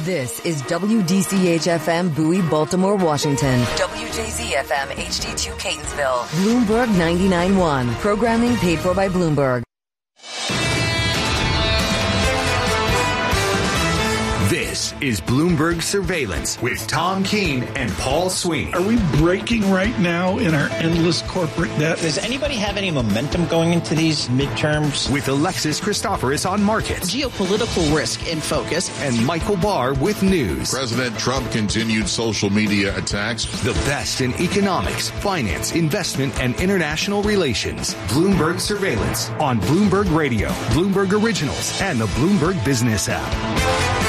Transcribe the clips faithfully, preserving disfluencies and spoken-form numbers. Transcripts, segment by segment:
This is W D C H F M Bowie, Baltimore, Washington. W J Z F M H D two Catonsville. Bloomberg ninety-nine point one. Programming paid for by Bloomberg. This is Bloomberg Surveillance with Tom Keene and Paul Sweeney. Are we breaking right now in our endless corporate debt? Does anybody have any momentum going into these midterms? With Alexis Christoforous on markets. Geopolitical risk in focus. And Michael Barr with news. President Trump continued social media attacks. The best in economics, finance, investment, and international relations. Bloomberg Surveillance on Bloomberg Radio, Bloomberg Originals, and the Bloomberg Business app.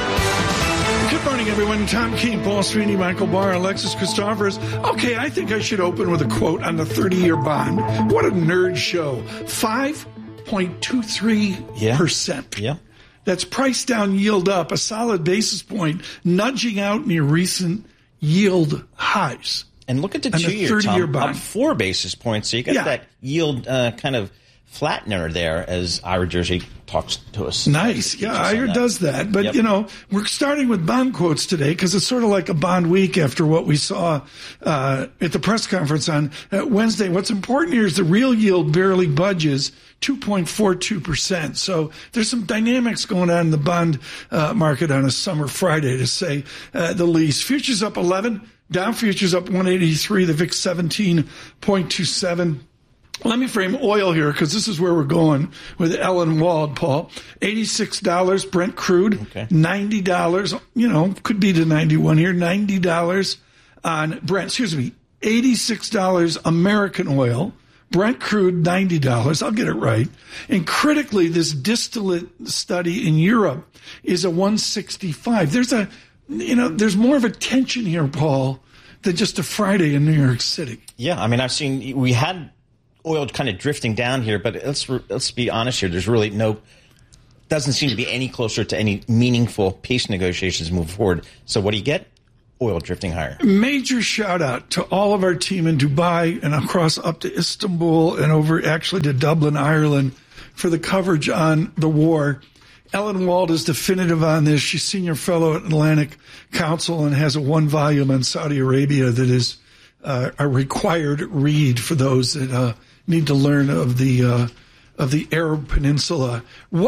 Good morning, everyone. Tom Keene, Paul Sweeney, Michael Barr, Alexis Christoforous. Okay, I think I should open with a quote on the thirty-year bond. What a nerd show. five point two three percent. Yeah. yeah. That's price down, yield up, a solid basis point, nudging out near recent yield highs. And look at the two-year, Tom, up four basis points. So you got yeah. that yield uh, kind of flattener there, as Ira Jersey talks to us. Nice. Yeah, Ira that. does that. But, yep. you know, we're starting with bond quotes today because it's sort of like a bond week after what we saw uh, at the press conference on uh, Wednesday. What's important here is the real yield barely budges two point four two percent. So there's some dynamics going on in the bond uh, market on a summer Friday, to say uh, the least. Futures up eleven, Dow futures up one eighty-three, the V I X seventeen point two seven. Let me frame oil here because this is where we're going with Ellen Wald, Paul. eighty-six dollars Brent crude, okay. ninety dollars, you know, could be to ninety-one here, ninety dollars on Brent, excuse me, eighty-six dollars American oil, Brent crude, ninety dollars. I'll get it right. And critically, this distillate study in Europe is a one sixty-five. There's a, you know, there's more of a tension here, Paul, than just a Friday in New York City. Yeah, I mean, I've seen, we had oil kind of drifting down here, but let's let's be honest here. There's really no, doesn't seem to be any closer to any meaningful peace negotiations moving forward. So what do you get? Oil drifting higher. Major shout out to all of our team in Dubai and across up to Istanbul and over actually to Dublin, Ireland, for the coverage on the war. Ellen Wald is definitive on this. She's senior fellow at Atlantic Council and has a one volume on Saudi Arabia that is uh, a required read for those that uh, need to learn of the uh, of the Arab Peninsula. What